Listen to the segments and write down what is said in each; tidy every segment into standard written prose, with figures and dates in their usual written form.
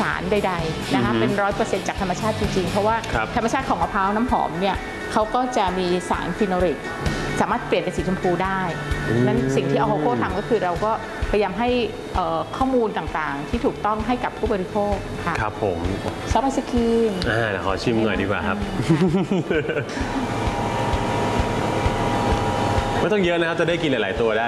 ารใดๆนะคะเป็น100%จากธรรมชาติจริงๆเพราะว่าธรรมชาติของมะพร้าวน้ำหอมเนี่ยเขาก็จะมีสารฟีโนลิกสามารถเปลี่ยนเป็นสีชมพูได้นั้นสิ่งที่โคทำก็คือเราก็พยายามให้ข้อมูลต่างๆที่ถูกต้องให้กับผู้บริโภคค่ะครับผมซอฟต์ไอศกรีมเดี๋ยวขอชิมหน่อยดีกว่าครับไม่ต้องเยอะนะครับจะได้กินหลายๆตัวได้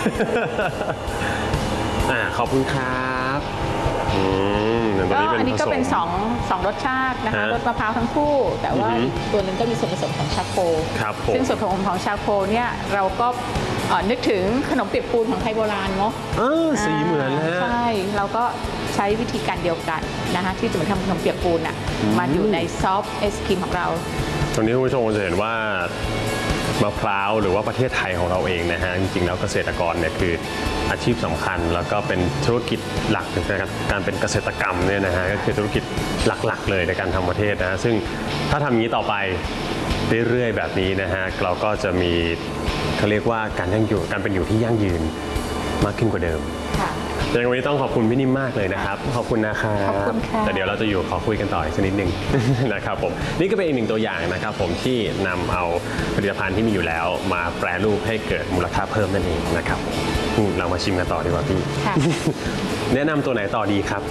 ขอบคุณครับอันนี้ก็เป็น2รสชาตินะคะรสมะพร้าวทั้งคู่แต่ว่าตัวนึงก็มีส่วนผสมของชาโคซึ่งส่วนผสมของชาโคเนี่ยเราก็นึกถึงขนมเปียกปูนของไทยโบราณเนาะสีเหมือนฮะใช่เราก็ใช้วิธีการเดียวกันนะคะที่จะมาทำขนมเปียกปูนมาอยู่ในซอฟต์ไอศกรีมของเราตรงนี้คุณผู้ชมจะเห็นว่ามะพร้าวหรือว่าประเทศไทยของเราเองนะฮะจริงๆแล้วเกษตรกรเนี่ยคืออาชีพสำคัญแล้วก็เป็นธุรกิจหลักในการเป็นเกษตรกรรมเนี่ยนะฮะก็คือธุรกิจหลักๆเลยในการทำประเทศนะซึ่งถ้าทำอย่างนี้ต่อไปเรื่อยๆแบบนี้นะฮะเราก็จะมีเขาเรียกว่าการเป็นอยู่ที่ยั่งยืนมากขึ้นกว่าเดิมในวันนี้ต้องขอบคุณพี่นิ่มมากเลยนะครับขอบคุณนะครับแต่เดี๋ยวเราจะขอคุยกันต่ออีกสักนิดนึงนะครับผมนี่ก็เป็นอีกหนึ่งตัวอย่างนะครับผมที่นำเอาผลิตภัณฑ์ที่มีอยู่แล้วมาแปรรูปให้เกิดมูลค่าเพิ่มนั่นเองนะครับเรามาชิมกันต่อดีกว่าพี่แนะนำตัวไหนต่อดีครับ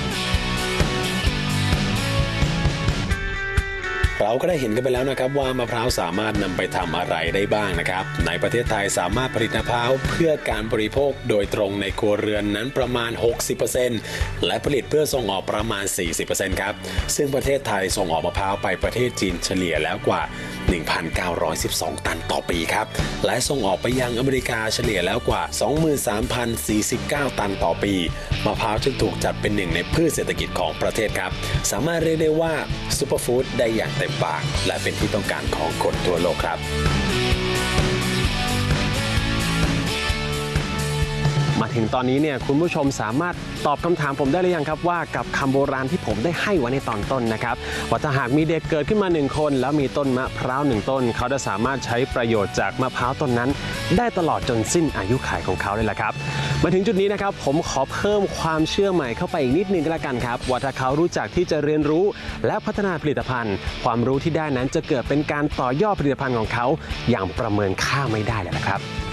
เราก็ได้เห็นกันไปแล้วนะครับว่ามะพร้าวสามารถนำไปทำอะไรได้บ้างนะครับในประเทศไทยสามารถผลิตมะพร้าวเพื่อการบริโภคโดยตรงในครัวเรือนนั้นประมาณ 60% และผลิตเพื่อส่งออกประมาณ 40% ครับซึ่งประเทศไทยส่งออกมะพร้าวไปประเทศจีนเฉลี่ยแล้วกว่า 1,912 ตันต่อปีครับและส่งออกไปยังอเมริกาเฉลี่ยแล้วกว่า 23,049 ตันต่อปีมะพร้าวจึงถูกจัดเป็นหนึ่งในพืชเศรษฐกิจของประเทศครับสามารถเรียกได้ว่าซุปเปอร์ฟู้ดได้อย่างเต็มปากและเป็นที่ต้องการของคนทั่วโลกครับมาถึงตอนนี้เนี่ยคุณผู้ชมสามารถตอบคำถามผมได้หรือยังครับว่ากับคำโบราณที่ผมได้ให้ไว้ในตอนต้นนะครับว่าถ้าหากมีเด็กเกิดขึ้นมา1คนแล้วมีต้นมะพร้าว1ต้นเขาจะสามารถใช้ประโยชน์จากมะพร้าวต้นนั้นได้ตลอดจนสิ้นอายุขัยของเขาเลยล่ะครับมาถึงจุดนี้นะครับผมขอเพิ่มความเชื่อใหม่เข้าไปอีกนิดนึงก็แล้วกันครับว่าถ้าเขารู้จักที่จะเรียนรู้และพัฒนาผลิตภัณฑ์ความรู้ที่ได้นั้นจะเกิดเป็นการต่อยอดผลิตภัณฑ์ของเขาอย่างประเมินค่าไม่ได้เลยนะครับ